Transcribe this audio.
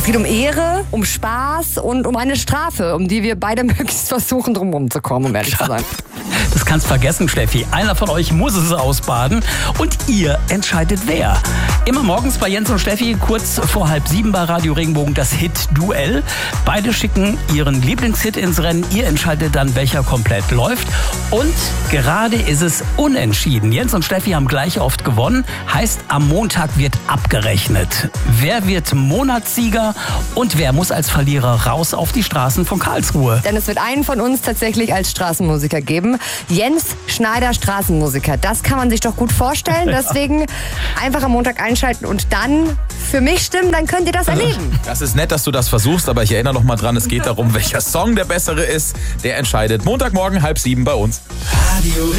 geht um Ehre, um Spaß und um eine Strafe, um die wir beide möglichst versuchen, drumherum zu kommen, um ehrlich zu sein. Das kannst vergessen, Steffi. Einer von euch muss es ausbaden und ihr entscheidet wer. Immer morgens bei Jens und Steffi, kurz vor 6:30 bei Radio Regenbogen, das Hit-Duell. Beide schicken ihren Lieblingshit ins Rennen. Ihr entscheidet dann, welcher komplett läuft. Und gerade ist es unentschieden. Jens und Steffi haben gleich oft gewonnen. Heißt, am Montag wird abgerechnet. Wer wird Monatssieger und wer muss als Verlierer raus auf die Straßen von Karlsruhe? Denn es wird einen von uns tatsächlich als Straßenmusiker geben. Jens Schneider, Straßenmusiker. Das kann man sich doch gut vorstellen. Deswegen einfach am Montag einschalten und dann für mich stimmen, dann könnt ihr das erleben. Das ist nett, dass du das versuchst, aber ich erinnere noch mal dran, es geht darum, welcher Song der bessere ist. Der entscheidet Montagmorgen 6:30 bei uns. Radio